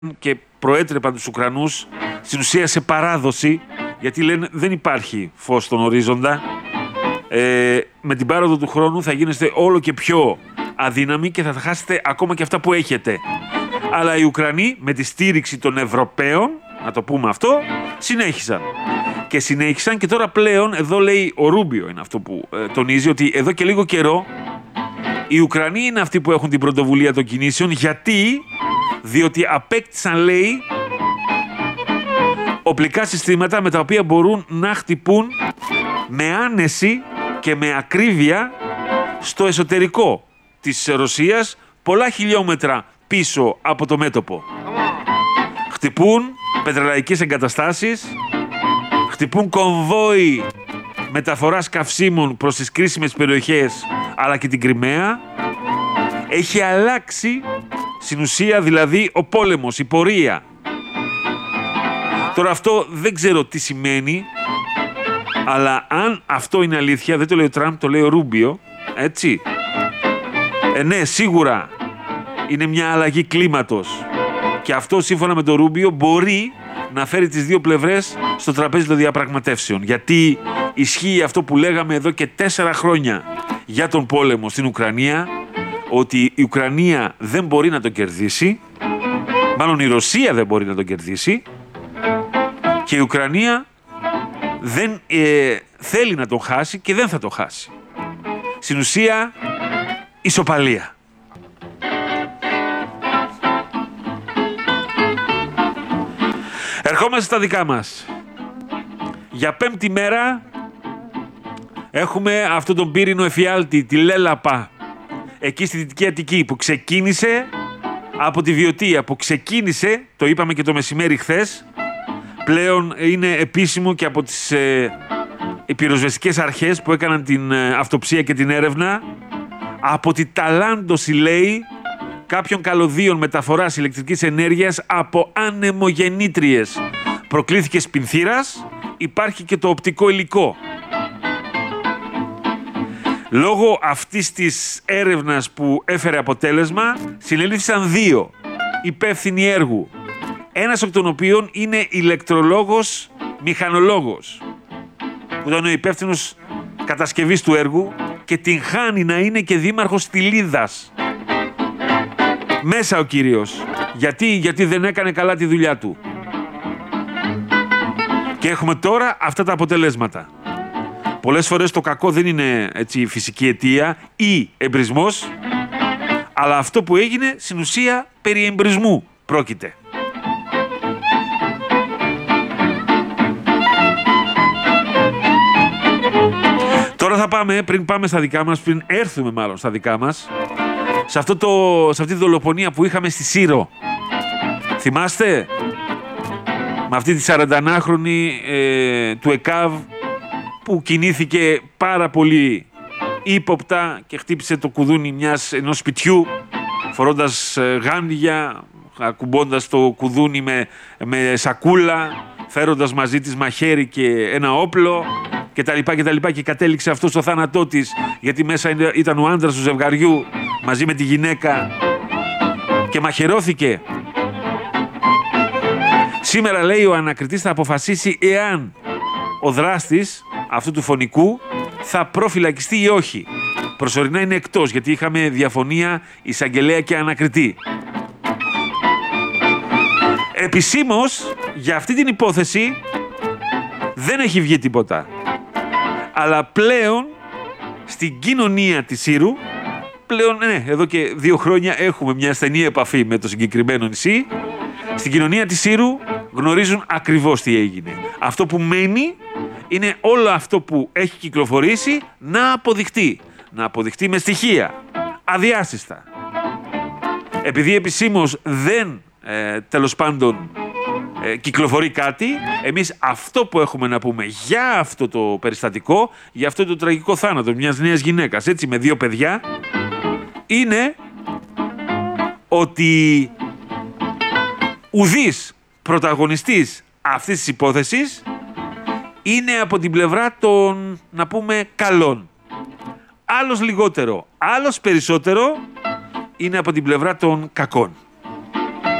και προέτρεπαν τους Ουκρανούς στην ουσία σε παράδοση, γιατί λένε δεν υπάρχει φως στον ορίζοντα. Με την πάροδο του χρόνου θα γίνεστε όλο και πιο αδύναμοι και θα χάσετε ακόμα και αυτά που έχετε. Αλλά οι Ουκρανοί με τη στήριξη των Ευρωπαίων, να το πούμε αυτό, συνέχισαν. Και συνέχισαν και τώρα πλέον, εδώ λέει ο Ρούμπιο, είναι αυτό που τονίζει, ότι εδώ και λίγο καιρό οι Ουκρανοί είναι αυτοί που έχουν την πρωτοβουλία των κινήσεων. Γιατί? Διότι απέκτησαν, λέει, οπλικά συστήματα με τα οποία μπορούν να χτυπούν με άνεση και με ακρίβεια στο εσωτερικό της Ρωσίας, πολλά χιλιόμετρα πίσω από το μέτωπο. Χτυπούν πετρελαϊκές εγκαταστάσεις, χτυπούν κομβόι μεταφοράς καυσίμων προς τις κρίσιμες περιοχές, αλλά και την Κριμαία. Έχει αλλάξει στην ουσία δηλαδή ο πόλεμος, η πορεία. Τώρα αυτό δεν ξέρω τι σημαίνει, αλλά αν αυτό είναι αλήθεια, δεν το λέει ο Τραμπ, το λέει ο Ρούμπιο, έτσι. Ναι, σίγουρα είναι μια αλλαγή κλίματος. Και αυτό, σύμφωνα με τον Ρούμπιο, μπορεί να φέρει τις δύο πλευρές στο τραπέζι των διαπραγματεύσεων. Γιατί ισχύει αυτό που λέγαμε εδώ και 4 χρόνια για τον πόλεμο στην Ουκρανία, ότι η Ουκρανία δεν μπορεί να τον κερδίσει, μάλλον η Ρωσία δεν μπορεί να τον κερδίσει, και η Ουκρανία δεν θέλει να τον χάσει και δεν θα τον χάσει. Στην ουσία, ισοπαλία. Ερχόμαστε στα δικά μας. Για 5η μέρα έχουμε αυτόν τον πύρινο εφιάλτη, τη Λέλαπα, εκεί στη Δυτική Αττική, που ξεκίνησε από τη Βιωτία, που ξεκίνησε, το είπαμε και το μεσημέρι χθες, πλέον είναι επίσημο και από τις πυροσβεστικές αρχές που έκαναν την αυτοψία και την έρευνα, από τη ταλάντωση, λέει, κάποιων καλωδίων μεταφοράς ηλεκτρικής ενέργειας από ανεμογεννήτριες. Προκλήθηκε σπινθήρας, υπάρχει και το οπτικό υλικό. Λόγω αυτής της έρευνας που έφερε αποτέλεσμα, συνελήφθησαν 2 υπεύθυνοι έργου. Ένας εκ των οποίων είναι ηλεκτρολόγος μηχανολόγος, που ήταν ο υπεύθυνος κατασκευής του έργου και την χάνει να είναι και δήμαρχος Στυλίδας. Μέσα ο κύριος. Γιατί δεν έκανε καλά τη δουλειά του. Και έχουμε τώρα αυτά τα αποτελέσματα. Πολλές φορές το κακό δεν είναι έτσι φυσική αιτία ή εμπρισμός, αλλά αυτό που έγινε στην ουσία περί εμπρισμού πρόκειται. Τώρα θα πάμε, πριν πάμε στα δικά μας, πριν έρθουμε μάλλον στα δικά μας, σε αυτή τη δολοφονία που είχαμε στη Σύρο. Θυμάστε? Με αυτή τη 41χρονη του ΕΚΑΒ που κινήθηκε πάρα πολύ ύποπτα και χτύπησε το κουδούνι ενός σπιτιού φορώντας γάντια, ακουμπώντας το κουδούνι με σακούλα, φέροντας μαζί της μαχαίρι και ένα όπλο κτλ. Και κατέληξε αυτό στο θάνατό της, γιατί μέσα ήταν ο άντρας του ζευγαριού μαζί με τη γυναίκα και μαχαιρώθηκε. Σήμερα, λέει, ο ανακριτής θα αποφασίσει εάν ο δράστης αυτού του φονικού θα προφυλακιστεί ή όχι. Προσωρινά είναι εκτός, γιατί είχαμε διαφωνία εισαγγελέα και ανακριτή. Επισήμως, για αυτή την υπόθεση δεν έχει βγει τίποτα. Αλλά πλέον, στην κοινωνία της Σύρου, πλέον, εδώ και 2 χρόνια έχουμε μια στενή επαφή με το συγκεκριμένο νησί. Στην κοινωνία της Σύρου γνωρίζουν ακριβώς τι έγινε. Αυτό που μένει είναι όλο αυτό που έχει κυκλοφορήσει να αποδειχτεί. Να αποδειχτεί με στοιχεία, αδιάσυστα. Επειδή επισήμως δεν, τέλος πάντων, κυκλοφορεί κάτι, εμείς αυτό που έχουμε να πούμε για αυτό το περιστατικό, για αυτό το τραγικό θάνατο μιας νέας γυναίκας, έτσι, με 2 παιδιά, είναι ότι ουδής πρωταγωνιστής αυτής της υπόθεσης είναι από την πλευρά των, να πούμε, καλών. Άλλος λιγότερο, άλλος περισσότερο είναι από την πλευρά των κακών.